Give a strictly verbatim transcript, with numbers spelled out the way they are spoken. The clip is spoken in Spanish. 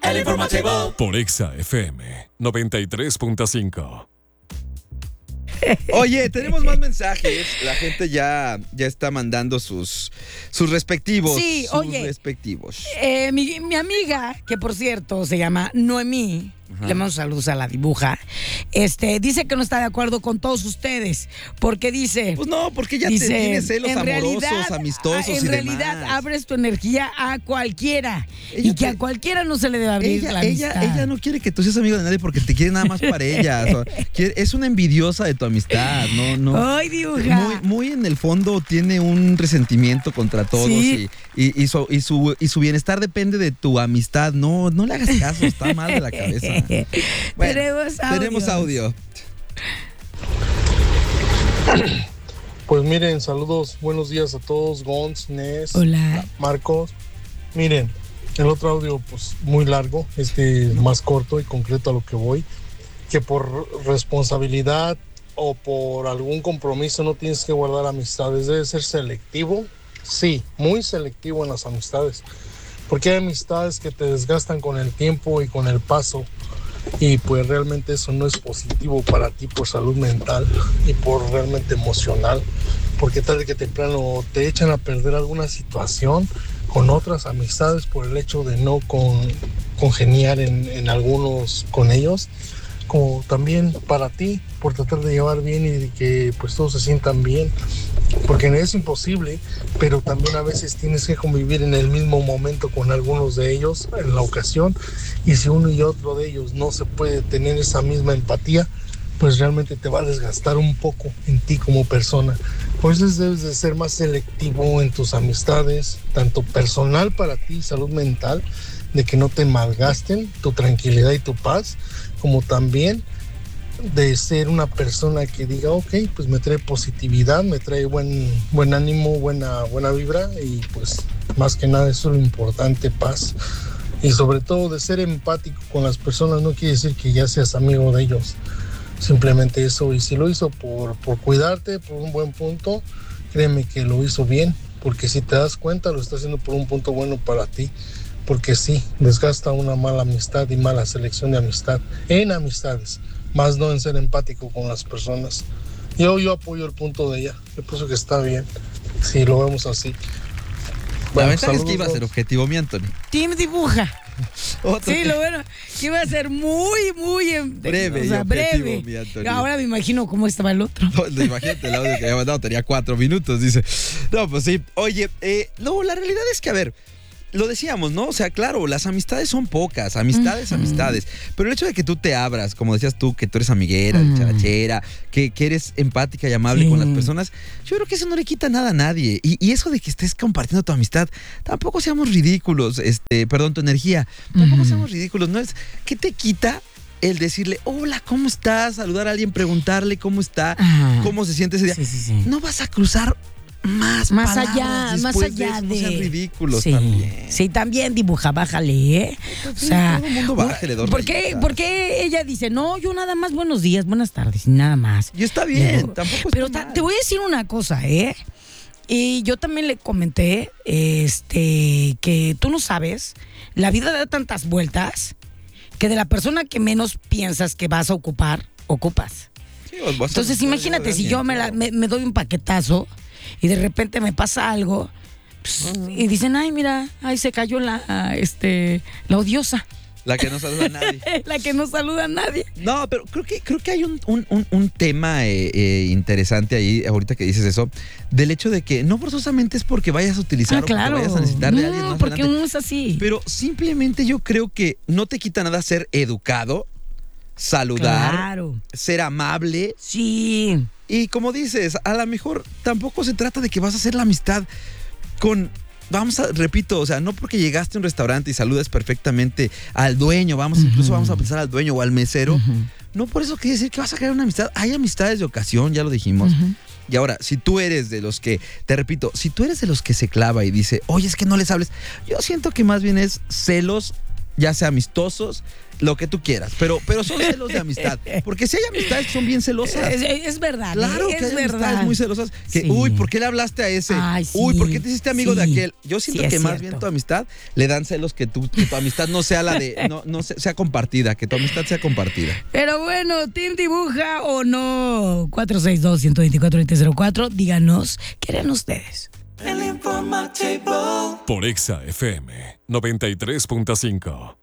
El informativo por Exa F M noventa y tres punto cinco. Oye, tenemos más mensajes. La gente ya, ya está mandando sus, sus respectivos. Sí, sus oye. respectivos. Eh, mi, mi amiga, que por cierto se llama Noemí, Ajá. le mando saludos a la dibuja, este, dice que no está de acuerdo con todos ustedes, porque dice... Pues no, porque ya dice, te tienes celos en amorosos, realidad, amistosos En y realidad demás. abres tu energía a cualquiera Ella y que te- a cualquiera no se le debe abrir Ella, la ella, amistad. ella no quiere que tú seas amigo de nadie porque te quiere nada más para ella. O sea, quiere- es una envidiosa de tu amistad, no, no. Ay, dibuja. Muy, muy en el fondo tiene un resentimiento contra todos Sí. y, y, y su, y, su, y su bienestar depende de tu amistad. No, no le hagas caso, está mal de la cabeza. Bueno, tenemos audio. tenemos audio. Pues miren, saludos, buenos días a todos, Gons, Nes, Hola. Marcos. Miren, el otro audio pues muy largo, este más corto y concreto a lo que voy, que por responsabilidad o por algún compromiso no tienes que guardar amistades, debes ser selectivo, sí, muy selectivo en las amistades, porque hay amistades que te desgastan con el tiempo y con el paso. Y pues realmente eso no es positivo para ti por salud mental y por realmente emocional, porque tarde que temprano te echan a perder alguna situación con otras amistades por el hecho de no con, congeniar en, en algunos con ellos, como también para ti por tratar de llevar bien y de que pues todos se sientan bien, porque no es imposible, pero también a veces tienes que convivir en el mismo momento con algunos de ellos en la ocasión, y si uno y otro de ellos no se puede tener esa misma empatía, pues realmente te va a desgastar un poco en ti como persona. Por eso debes de ser más selectivo en tus amistades, tanto personal para ti, salud mental, de que no te malgasten tu tranquilidad y tu paz, como también de ser una persona que diga, ok, pues me trae positividad, me trae buen, buen ánimo, buena, buena vibra, y pues más que nada eso es lo importante, paz. Y sobre todo de ser empático con las personas no quiere decir que ya seas amigo de ellos, simplemente eso. Y si lo hizo por, por cuidarte, por un buen punto, créeme que lo hizo bien, porque si te das cuenta lo está haciendo por un punto bueno para ti, porque sí, desgasta una mala amistad y mala selección de amistad en amistades, más no en ser empático con las personas. Yo, yo apoyo el punto de ella, yo pienso que está bien, si lo vemos así. La Bueno, ventaja es que saludos, iba a ser Gons. objetivo, mi Anthony. Team dibuja. Otro Sí, que- lo bueno, que iba a ser muy, muy em- Breve o sea, y objetivo, breve. mi Anthony. Ahora me imagino cómo estaba el otro. No, imagínate el audio que había mandado, tenía cuatro minutos, dice. No, pues sí. Oye, eh, no, la realidad es que, a ver, lo decíamos, ¿no? O sea, claro, las amistades son pocas, amistades, Ujú. amistades. Pero el hecho de que tú te abras, como decías tú, que tú eres amiguera, Ujú. dicharachera, que, que eres empática y amable Sí. con las personas, yo creo que eso no le quita nada a nadie. Y, y eso de que estés compartiendo tu amistad, tampoco seamos ridículos, este, perdón, tu energía, tampoco Ujú. seamos ridículos, ¿no? Es, ¿qué te quita el decirle, hola, ¿cómo estás? Saludar a alguien, preguntarle cómo está, Ajá. cómo se siente ese día. Sí, sí, sí. No vas a cruzar más Más palabras allá, más después allá eso, de. No sean ridículos sí, también. sí, también dibuja, bájale, ¿eh? O Sí, sea, todo el mundo bájale dos ¿por qué, rayitas. ¿por qué ella dice, no, yo nada más buenos días, buenas tardes y nada más? Y está bien, Digo, tampoco Pero está ta- mal. te voy a decir una cosa, ¿eh? Y yo también le comenté, este, que tú no sabes, la vida da tantas vueltas que de la persona que menos piensas que vas a ocupar, ocupas. Sí, os vas a- Entonces vas a imagínate ver si bien, yo me, la- claro. me, me doy un paquetazo y de repente me pasa algo pues, y dicen, ay, mira, ay, se cayó la, este, la odiosa, La que no saluda a nadie. la que no saluda a nadie. No, pero creo que, creo que hay un, un, un, un tema eh, eh, interesante ahí, ahorita que dices eso, del hecho de que no forzosamente es porque vayas a utilizar Ah, o porque claro. vayas a necesitar de no, alguien más porque adelante. uno es así. Pero simplemente yo creo que no te quita nada ser educado, saludar, Claro. ser amable. Sí. Y como dices, a lo mejor tampoco se trata de que vas a hacer la amistad con... Vamos a, repito, o sea, no porque llegaste a un restaurante y saludas perfectamente al dueño, vamos, Ujú. incluso vamos a pensar al dueño o al mesero, Ujú. no por eso quiere decir que vas a crear una amistad. Hay amistades de ocasión, ya lo dijimos. Ujú. Y ahora, si tú eres de los que, te repito, si tú eres de los que se clava y dice, oye, es que no les hables, yo siento que más bien es celos, ya sea amistosos, lo que tú quieras, pero, pero son celos de amistad. Porque si hay amistades que son bien celosas. Es, es verdad. Claro es que hay verdad. amistades muy celosas. Que, Sí. uy, ¿por qué le hablaste a ese? Ay, sí, uy, ¿por qué te hiciste amigo sí. de aquel? Yo siento Sí, que es más cierto. bien tu amistad le dan celos que tu, que tu amistad no sea la de, no, no se- sea compartida, que tu amistad sea compartida. Pero bueno, ¿Team Dibuja o no? cuatro seis dos, uno dos cuatro, dos cero cuatro. Díganos, ¿qué harán ustedes? Por Exa F M noventa y tres punto cinco.